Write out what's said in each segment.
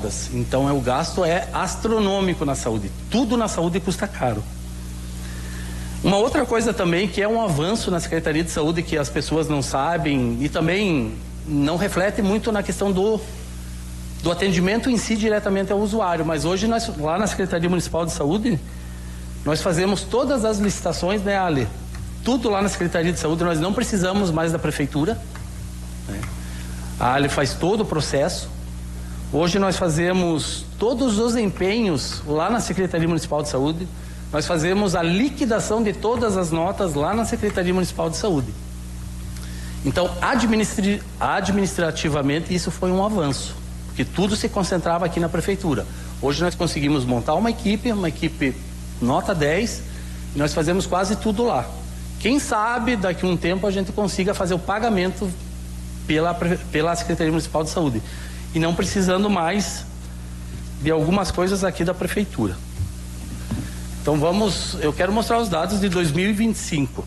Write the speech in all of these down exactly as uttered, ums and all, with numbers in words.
rodas. Então é, o gasto é astronômico na saúde. Tudo na saúde custa caro. Uma outra coisa também que é um avanço na Secretaria de Saúde que as pessoas não sabem e também não reflete muito na questão do, do atendimento em si diretamente ao usuário. Mas hoje nós, lá na Secretaria Municipal de Saúde, nós fazemos todas as licitações, né, Ale? Tudo lá na Secretaria de Saúde, nós não precisamos mais da Prefeitura, né? A Ale faz todo o processo. Hoje nós fazemos todos os empenhos lá na Secretaria Municipal de Saúde. Nós fazemos a liquidação de todas as notas lá na Secretaria Municipal de Saúde. Então, administri- administrativamente, isso foi um avanço, porque tudo se concentrava aqui na Prefeitura. Hoje nós conseguimos montar uma equipe, uma equipe nota dez, e nós fazemos quase tudo lá. Quem sabe, daqui a um tempo, a gente consiga fazer o pagamento pela, pela Secretaria Municipal de Saúde, e não precisando mais de algumas coisas aqui da Prefeitura. Então vamos, eu quero mostrar os dados de dois mil e vinte e cinco.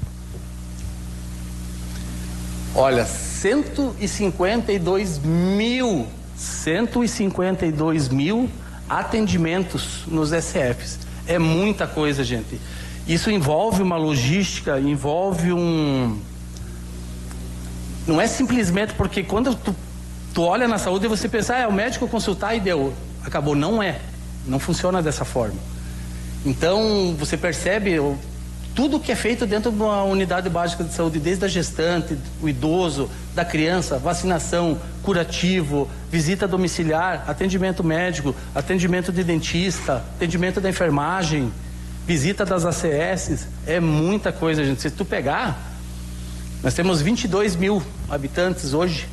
Olha, cento e cinquenta e dois mil, cento e cinquenta e dois mil atendimentos nos S Fs. É muita coisa, gente. Isso envolve uma logística, envolve um... Não é simplesmente porque quando tu, tu olha na saúde e você pensa, ah, é o médico consultar e deu. Acabou. Não é. Não funciona dessa forma. Então, você percebe tudo que é feito dentro de uma unidade básica de saúde, desde a gestante, o idoso, da criança, vacinação, curativo, visita domiciliar, atendimento médico, atendimento de dentista, atendimento da enfermagem, visita das A C S, é muita coisa, gente. Se tu pegar, nós temos vinte e dois mil habitantes hoje,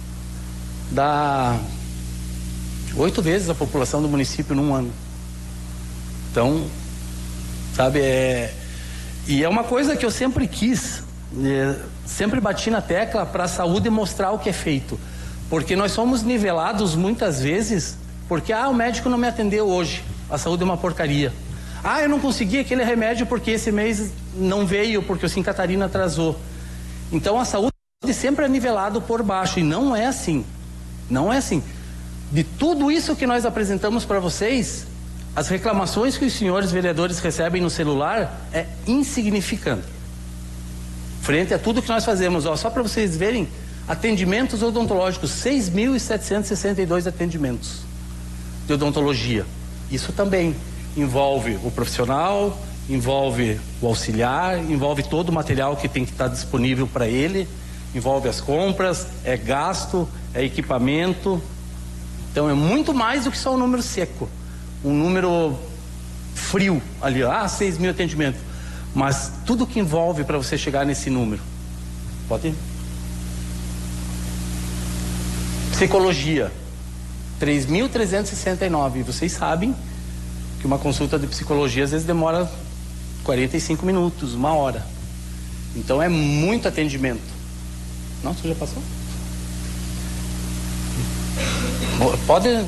dá oito vezes a população do município num ano. Então, sabe, é... E é uma coisa que eu sempre quis, é... sempre bati na tecla para a saúde mostrar o que é feito. Porque nós somos nivelados muitas vezes, porque, ah, o médico não me atendeu hoje, a saúde é uma porcaria. Ah, eu não consegui aquele remédio porque esse mês não veio, porque o Sim Catarina atrasou. Então, a saúde sempre é nivelado por baixo, e não é assim. Não é assim. De tudo isso que nós apresentamos para vocês, as reclamações que os senhores vereadores recebem no celular é insignificante. Frente a tudo que nós fazemos, ó, só para vocês verem, atendimentos odontológicos, seis mil setecentos e sessenta e dois atendimentos de odontologia. Isso também envolve o profissional, envolve o auxiliar, envolve todo o material que tem que estar disponível para ele, envolve as compras, é gasto, é equipamento. Então é muito mais do que só um número seco. Um número frio ali, ah, seis mil atendimentos. Mas tudo que envolve para você chegar nesse número. Pode ir? Psicologia, três mil trezentos e sessenta e nove. E vocês sabem que uma consulta de psicologia às vezes demora quarenta e cinco minutos, uma hora. Então é muito atendimento. Não, você já passou? Pode...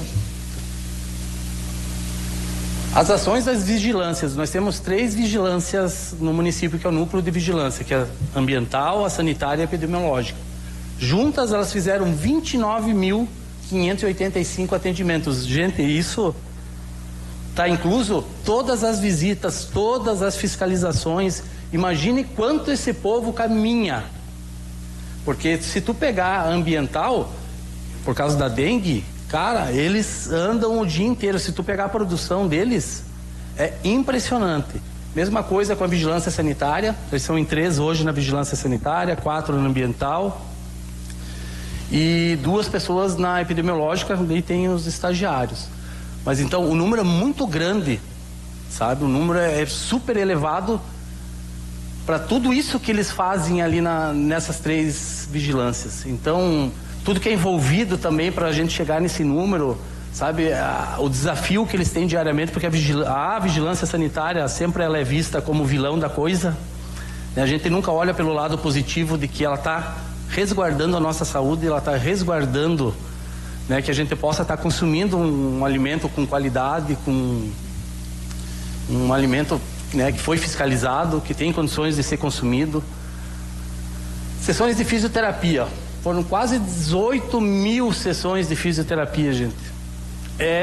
As ações das vigilâncias, nós temos três vigilâncias no município, que é o núcleo de vigilância, que é a ambiental, a sanitária e a epidemiológica. Juntas elas fizeram vinte e nove mil quinhentos e oitenta e cinco atendimentos. Gente, isso está incluso todas as visitas, todas as fiscalizações. Imagine quanto esse povo caminha. Porque se tu pegar a ambiental, por causa da dengue, cara, eles andam o dia inteiro. Se tu pegar a produção deles, é impressionante. Mesma coisa com a vigilância sanitária. Eles são em três hoje na vigilância sanitária, quatro na ambiental e duas pessoas na epidemiológica, e tem os estagiários. Mas então o número é muito grande, sabe? O número é super elevado para tudo isso que eles fazem ali na, nessas três vigilâncias. Então, tudo que é envolvido também para a gente chegar nesse número, sabe, a, o desafio que eles têm diariamente, porque a, vigil, a vigilância sanitária sempre ela é vista como vilão da coisa, né? A gente nunca olha pelo lado positivo de que ela está resguardando a nossa saúde, ela está resguardando, né, que a gente possa estar tá consumindo um, um alimento com qualidade, com um alimento, né, que foi fiscalizado, que tem condições de ser consumido. Sessões de fisioterapia. Foram quase dezoito mil sessões de fisioterapia, gente. É